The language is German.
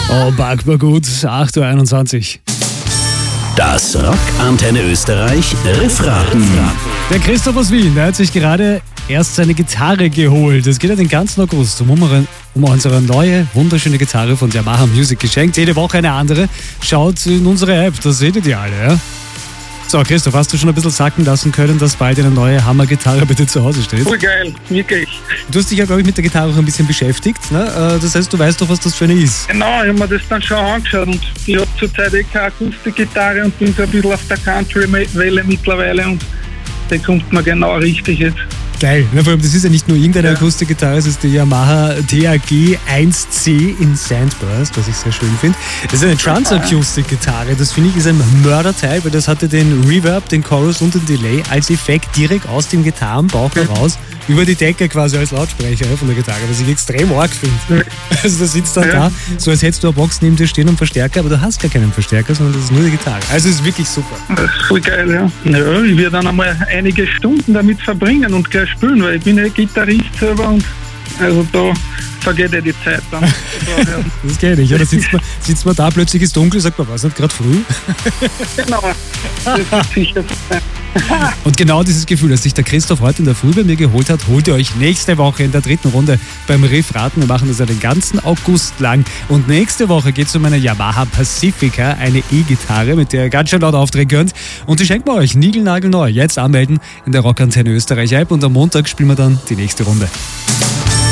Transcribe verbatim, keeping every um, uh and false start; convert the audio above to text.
Oh, packbar gut, acht Uhr einundzwanzig. Das Rock Antenne Österreich Riffraten. Der Christoph aus Wien, der hat sich gerade erst seine Gitarre geholt. Es geht ja den ganzen August um, um unsere neue, wunderschöne Gitarre von Yamaha Music geschenkt. Jede Woche eine andere. Schaut in unsere App, das seht ihr alle, ja? So, Christoph, hast du schon ein bisschen sacken lassen können, dass bald eine neue Hammergitarre bei dir zu Hause steht? Voll geil, wirklich. Du hast dich ja, glaube ich, mit der Gitarre auch ein bisschen beschäftigt, ne? Das heißt, du weißt doch, was das für eine ist. Genau, ich habe mir das dann schon angeschaut und ich habe zurzeit eh keine Akustikgitarre und bin so ein bisschen auf der Country-Welle mittlerweile und die kommt mir genau richtig jetzt. Geil. Na, vor allem, das ist ja nicht nur irgendeine ja. Akustikgitarre, es ist die Yamaha T A G eins C in Sandburst, was ich sehr schön finde. Das ist eine Trans-Akustik-Gitarre. Das finde ich ist ein Mörderteil, weil das hatte den Reverb, den Chorus und den Delay als Effekt direkt aus dem Gitarrenbauch heraus über die Decke quasi als Lautsprecher von der Gitarre, was ich extrem arg finde. Also da sitzt dann ja. da, so als hättest du eine Box neben dir stehen und Verstärker, aber du hast gar keinen Verstärker, sondern das ist nur die Gitarre. Also es ist wirklich super. Das ist voll geil, ja. ja ich werde dann einmal einige Stunden damit verbringen und gleich spielen, weil ich bin ja Gitarrist selber und also da vergeht ja die Zeit dann. Das kenne ich. Ja, da sitzt man, sitzt man da, plötzlich ist dunkel, sagt man, war es nicht gerade früh? Genau, das ist sicher. Und genau dieses Gefühl, das sich der Christoph heute in der Früh bei mir geholt hat, holt ihr euch nächste Woche in der dritten Runde beim Riffraten. Wir machen das ja den ganzen August lang. Und nächste Woche geht es um eine Yamaha Pacifica, eine E-Gitarre, mit der ihr ganz schön laut auftreten könnt. Und die schenken wir euch niegelnagelneu. Jetzt anmelden in der Rock Antenne Österreich App und am Montag spielen wir dann die nächste Runde.